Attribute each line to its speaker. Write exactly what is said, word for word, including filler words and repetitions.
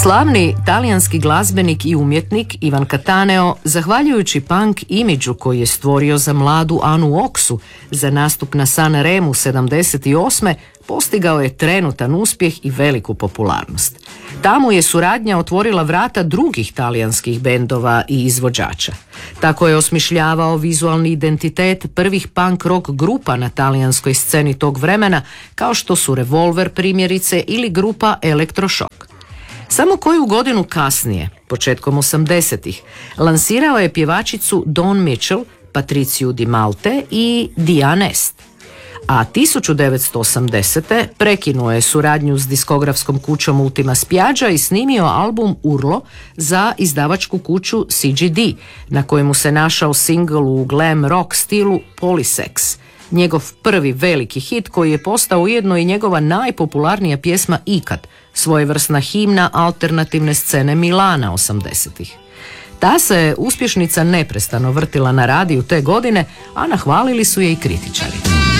Speaker 1: Slavni talijanski glazbenik i umjetnik Ivan Cattaneo, zahvaljujući punk imidžu koji je stvorio za mladu Anu Oksu za nastup na San Remu sedamdeset osme, postigao je trenutan uspjeh i veliku popularnost. Tamo je suradnja otvorila vrata drugih talijanskih bendova i izvođača. Tako je osmišljavao vizualni identitet prvih punk rock grupa na talijanskoj sceni tog vremena, kao što su Revolver primjerice ili grupa Elektrošok. Samo koju godinu kasnije, početkom osamdesetih, lansirao je pjevačicu Dawn Mitchell, Patriciju Di Malte i Diane Est. A tisuću devetsto osamdesete. prekinuo je suradnju s diskografskom kućom Ultima Spiaggia i snimio album Urlo za izdavačku kuću C G D, na kojemu se našao singl u glam rock stilu Polysex, njegov prvi veliki hit koji je postao ujedno i njegova najpopularnija pjesma ikad, svojevrsna himna alternativne scene Milana osamdesetih. Ta se uspješnica neprestano vrtila na radiju te godine, a nahvalili su je i kritičari.